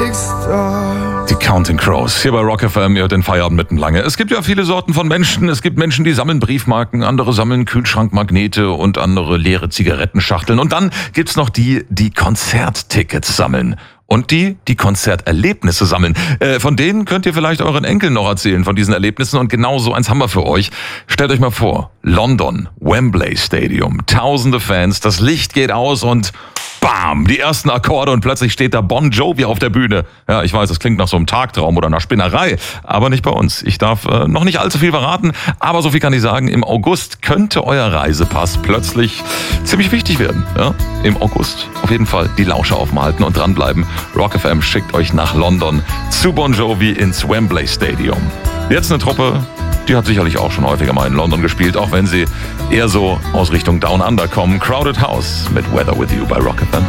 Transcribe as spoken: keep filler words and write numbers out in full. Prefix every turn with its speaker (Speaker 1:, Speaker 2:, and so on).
Speaker 1: Die Counting Crows, hier bei Rock F M, ihr hört den Feierabend mittenlange. Es gibt ja viele Sorten von Menschen. Es gibt Menschen, die sammeln Briefmarken, andere sammeln Kühlschrankmagnete und andere leere Zigarettenschachteln. Und dann gibt's noch die, die Konzerttickets sammeln. Und die, die Konzerterlebnisse sammeln. Äh, von denen könnt ihr vielleicht euren Enkeln noch erzählen, von diesen Erlebnissen. Und genau so eins haben wir für euch. Stellt euch mal vor, London, Wembley Stadium, tausende Fans, das Licht geht aus und bam, die ersten Akkorde und plötzlich steht da Bon Jovi auf der Bühne. Ja, ich weiß, das klingt nach so einem Tagtraum oder einer Spinnerei, aber nicht bei uns. Ich darf äh, noch nicht allzu viel verraten, aber so viel kann ich sagen, im August könnte euer Reisepass plötzlich ziemlich wichtig werden. Ja? Im August auf jeden Fall die Lauscher aufhalten und dranbleiben. Rock F M schickt euch nach London zu Bon Jovi ins Wembley Stadium. Jetzt eine Truppe, die hat sicherlich auch schon häufiger mal in London gespielt, auch wenn sie eher so aus Richtung Down Under kommen. Crowded House mit Weather With You bei Rock F M.